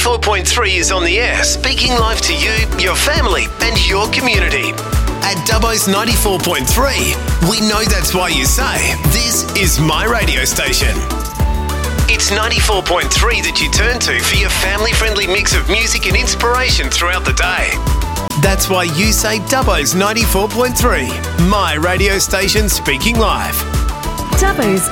94.3 is on the air, speaking live to you, your family and your community. At Dubbo's 94.3, we know that's why you say, this is my radio station. It's 94.3 that you turn to for your family-friendly mix of music and inspiration throughout the day. That's why you say Dubbo's 94.3, my radio station speaking live. Dubbo's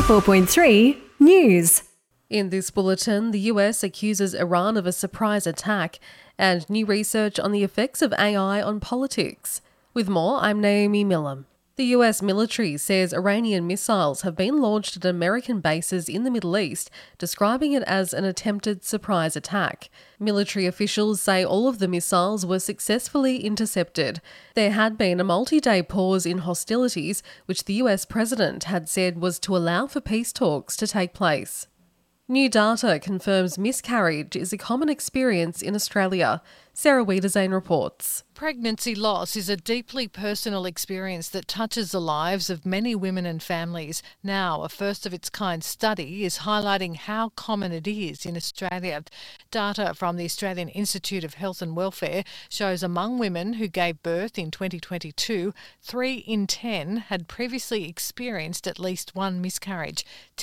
94.3 News. In this bulletin, the US accuses Iran of a surprise attack and new research on the effects of AI on politics. With more, I'm Naomi Millam. The US military says Iranian missiles have been launched at American bases in the Middle East, describing it as an attempted surprise attack. Military officials say all of the missiles were successfully intercepted. There had been a multi-day pause in hostilities, which the US president had said was to allow for peace talks to take place. New data confirms miscarriage is a common experience in Australia. Sarah Wiedersane reports. Pregnancy loss is a deeply personal experience that touches the lives of many women and families. Now, a first-of-its-kind study is highlighting how common it is in Australia. Data from the Australian Institute of Health and Welfare shows among women who gave birth in 2022, 3 in 10 had previously experienced at least one miscarriage.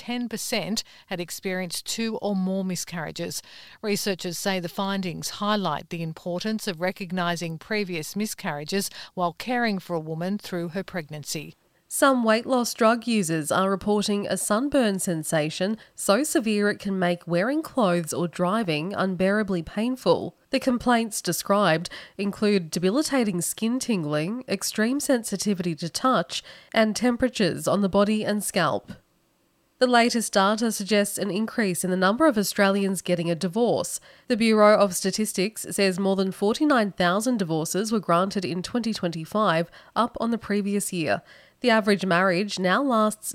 10% had experienced 2 or more miscarriages. Researchers say the findings highlight the importance of recognising previous miscarriages while caring for a woman through her pregnancy. Some weight loss drug users are reporting a sunburn sensation so severe it can make wearing clothes or driving unbearably painful. The complaints described include debilitating skin tingling, extreme sensitivity to touch, and temperatures on the body and scalp. The latest data suggests an increase in the number of Australians getting a divorce. The Bureau of Statistics says more than 49,000 divorces were granted in 2025, up on the previous year. The average marriage now lasts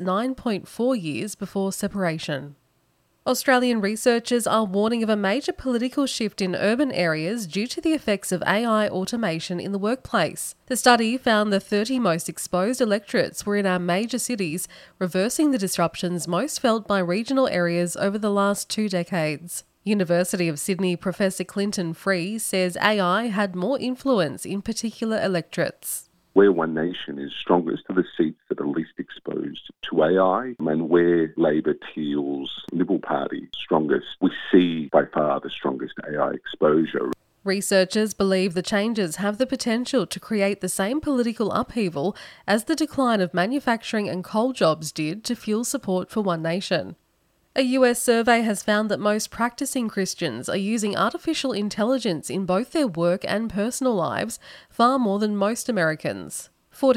9.4 years before separation. Australian researchers are warning of a major political shift in urban areas due to the effects of AI automation in the workplace. The study found the 30 most exposed electorates were in our major cities, reversing the disruptions most felt by regional areas over the last 2 decades. University of Sydney Professor Clinton Free says AI had more influence in particular electorates. Where One Nation is strongest are the seats that are least exposed to AI, and where Labor, Teals, Liberal Party strongest, we see by far the strongest AI exposure. Researchers believe the changes have the potential to create the same political upheaval as the decline of manufacturing and coal jobs did to fuel support for One Nation. A US survey has found that most practicing Christians are using artificial intelligence in both their work and personal lives, far more than most Americans.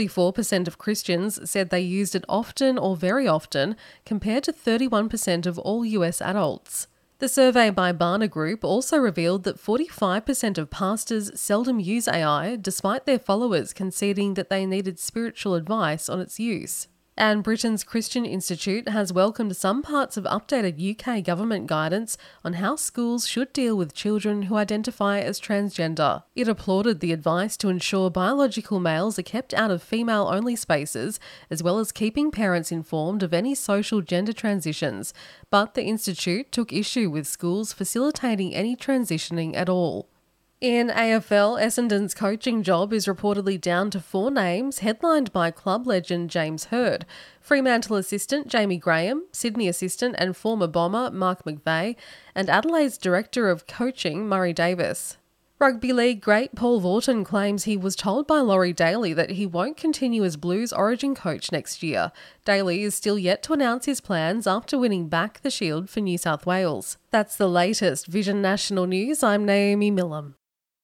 44% of Christians said they used it often or very often, compared to 31% of all US adults. The survey by Barna Group also revealed that 45% of pastors seldom use AI, despite their followers conceding that they needed spiritual advice on its use. And Britain's Christian Institute has welcomed some parts of updated UK government guidance on how schools should deal with children who identify as transgender. It applauded the advice to ensure biological males are kept out of female-only spaces, as well as keeping parents informed of any social gender transitions, but the Institute took issue with schools facilitating any transitioning at all. In AFL, Essendon's coaching job is reportedly down to 4 names, headlined by club legend James Hird, Fremantle assistant Jamie Graham, Sydney assistant and former Bomber Mark McVeigh, and Adelaide's director of coaching Murray Davis. Rugby League great Paul Vaughton claims he was told by Laurie Daly that he won't continue as Blues Origin coach next year. Daly is still yet to announce his plans after winning back the Shield for New South Wales. That's the latest Vision National News. I'm Naomi Millam.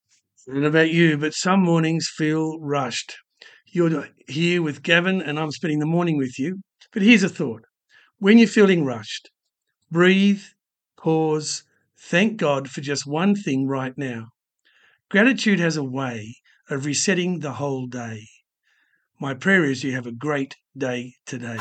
I don't know about you, but some mornings feel rushed. You're here with Gavin and I'm spending the morning with you. But here's a thought. When you're feeling rushed, breathe, pause, thank God for just one thing right now. Gratitude has a way of resetting the whole day. My prayer is you have a great day today.